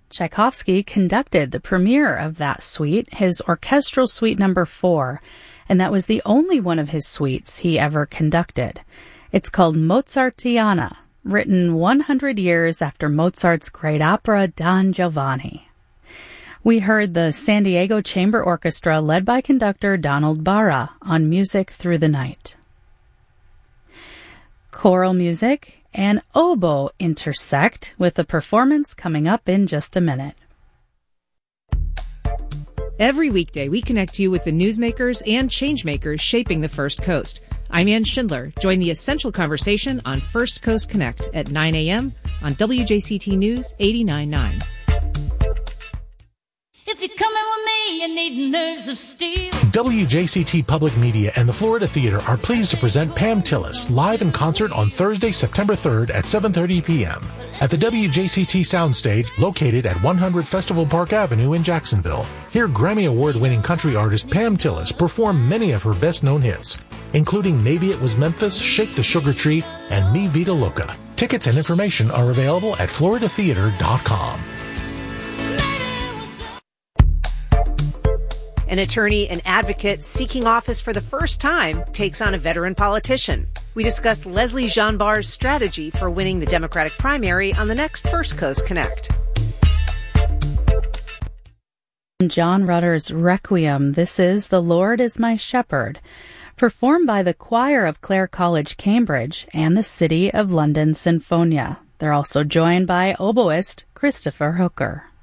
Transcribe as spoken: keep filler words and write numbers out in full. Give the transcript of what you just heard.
Tchaikovsky conducted the premiere of that suite, his orchestral suite number four, and that was the only one of his suites he ever conducted. It's called Mozartiana, written one hundred years after Mozart's great opera Don Giovanni. We heard the San Diego Chamber Orchestra led by conductor Donald Barra on Music Through the Night. Choral music and oboe intersect with a performance coming up in just a minute. Every weekday, we connect you with the newsmakers and changemakers shaping the First Coast. I'm Ann Schindler. Join the essential conversation on First Coast Connect at nine a.m. on W J C T News eighty-nine point nine. If you're coming with me, you need nerves of steel. W J C T Public Media and the Florida Theater are pleased to present Pam Tillis live in concert on Thursday, September third at seven thirty p.m. at the W J C T Soundstage located at one hundred Festival Park Avenue in Jacksonville. Hear Grammy Award-winning country artist Pam Tillis perform many of her best-known hits, including Maybe It Was Memphis, Shake the Sugar Tree, and Mi Vida Loca. Tickets and information are available at florida theater dot com. An attorney and advocate seeking office for the first time takes on a veteran politician. We discuss Leslie Jean Barr's strategy for winning the Democratic primary on the next First Coast Connect. John Rutter's Requiem, this is The Lord is My Shepherd, performed by the choir of Clare College, Cambridge, and the City of London Sinfonia. They're also joined by oboist Christopher Hooker.